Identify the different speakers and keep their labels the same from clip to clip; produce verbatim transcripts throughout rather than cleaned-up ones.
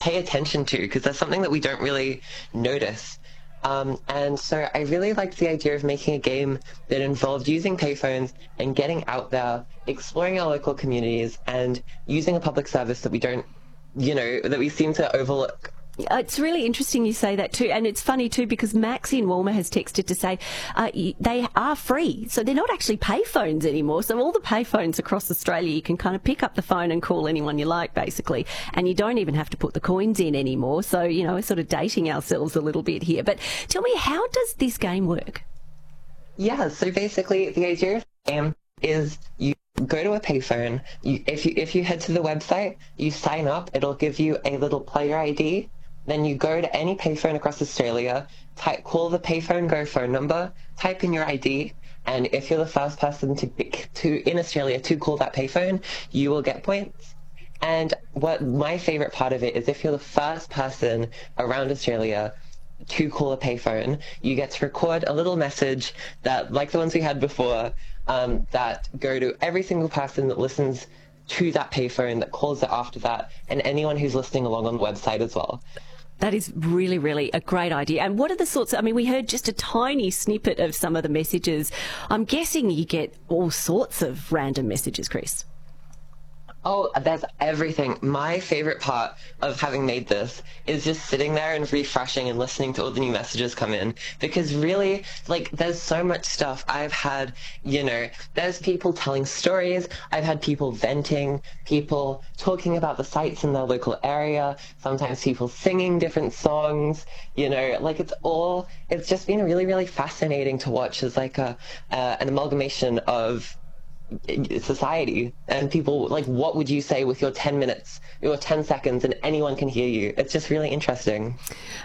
Speaker 1: pay attention to, because that's something that we don't really notice. Um, and so I really liked the idea of making a game that involved using payphones and getting out there, exploring our local communities, and using a public service that we don't, you know, that we seem to overlook.
Speaker 2: It's really interesting you say that too, and it's funny too because Max in Walmer has texted to say uh, they are free, so they're not actually payphones anymore. So all the payphones across Australia, you can kind of pick up the phone and call anyone you like, basically, and you don't even have to put the coins in anymore. So, you know, we're sort of dating ourselves a little bit here. But tell me, how does this game work?
Speaker 1: Yeah, so basically the idea of the game is you go to a payphone. You, if you if you head to the website, you sign up. It'll give you a little player I D. Then you go to any payphone across Australia, type, call the Payphone Go phone number, type in your I D, and if you're the first person to, to in Australia to call that payphone, you will get points. And what my favorite part of it is if you're the first person around Australia to call a payphone, you get to record a little message that, like the ones we had before, um, that go to every single person that listens to that payphone, that calls it after that, and anyone who's listening along on the website as well.
Speaker 2: That is really, really a great idea. And what are the sorts of, I mean, we heard just a tiny snippet of some of the messages. I'm guessing you get all sorts of random messages, Chris.
Speaker 1: Oh, there's everything. My favorite part of having made this is just sitting there and refreshing and listening to all the new messages come in. Because really, like, there's so much stuff. I've had, you know, there's people telling stories. I've had people venting, people talking about the sites in their local area, sometimes people singing different songs, you know, like it's all, it's just been really, really fascinating to watch as like a, uh, an amalgamation of society and people. Like, what would you say with your ten minutes, your ten seconds, and anyone can hear you? It's just really interesting.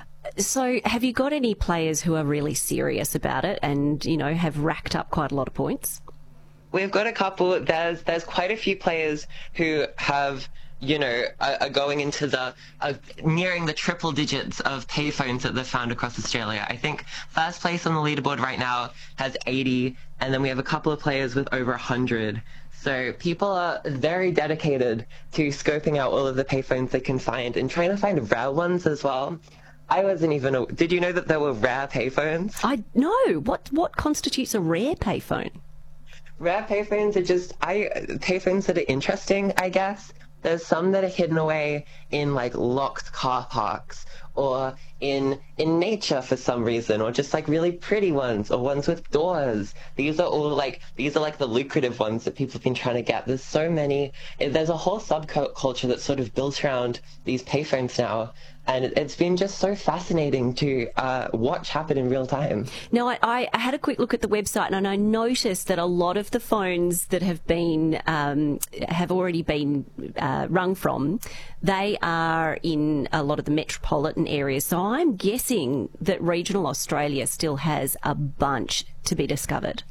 Speaker 2: So have you got any players who are really serious about it and, you know, have racked up quite a lot of points?
Speaker 1: We've got a couple. There's there's quite a few players who have, you know, are, are going into the, uh, nearing the triple digits of payphones that they've found across Australia. I think first place on the leaderboard right now has eighty, and then we have a couple of players with over one hundred. So people are very dedicated to scoping out all of the payphones they can find and trying to find rare ones as well. I wasn't even, a, did you know that there were rare payphones?
Speaker 2: I know. What, what constitutes a rare payphone?
Speaker 1: Rare payphones are just I payphones that are interesting, I guess. There's some that are hidden away in like locked car parks or in in nature for some reason, or just like really pretty ones or ones with doors. These are all like these are like the lucrative ones that people have been trying to get. There's so many. There's a whole subculture that's sort of built around these payphones now. And it's been just so fascinating to uh, watch happen in real time.
Speaker 2: Now, I, I had a quick look at the website and I noticed that a lot of the phones that have been um, have already been uh, rung from, they are in a lot of the metropolitan areas. So I'm guessing that regional Australia still has a bunch to be discovered.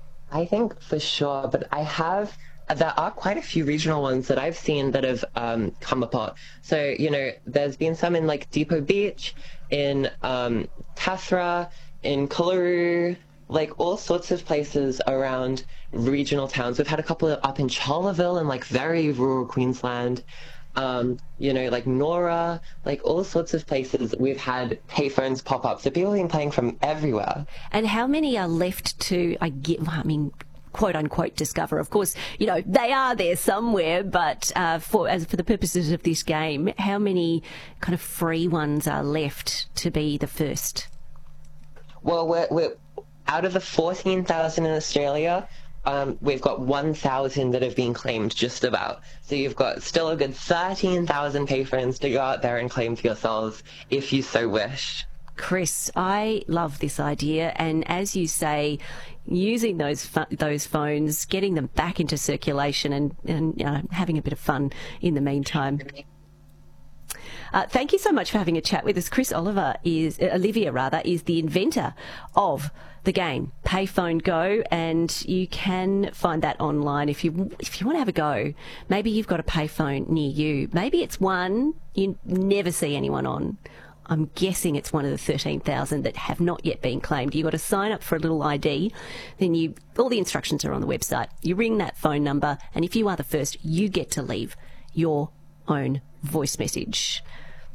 Speaker 1: I think for sure, but I have... There are quite a few regional ones that I've seen that have um, come apart. So, you know, there's been some in like Depot Beach, in um, Tathra, in Kuluru, like all sorts of places around regional towns. We've had a couple up in Charleville in like very rural Queensland. Um, you know, like Nora, like all sorts of places we've had payphones pop up. So people have been playing from everywhere.
Speaker 2: And how many are left to, I get, I mean, quote unquote discover? Of course, you know, they are there somewhere, but uh, for as for the purposes of this game, how many kind of free ones are left to be the first?
Speaker 1: Well, we're, we're out of the fourteen thousand in Australia, um, we've got one thousand that have been claimed just about. So you've got still a good thirteen thousand payphones to go out there and claim for yourselves if you so wish.
Speaker 2: Chris, I love this idea, and as you say, using those those phones, getting them back into circulation, and, and you know, having a bit of fun in the meantime. Uh, thank you so much for having a chat with us. Chris Oliver is uh, Olivia rather is the inventor of the game Payphone Go, and you can find that online if you if you want to have a go. Maybe you've got a payphone near you. Maybe it's one you never see anyone on. I'm guessing it's one of the thirteen thousand that have not yet been claimed. You've got to sign up for a little I D. Then you, all the instructions are on the website. You ring that phone number, and if you are the first, you get to leave your own voice message.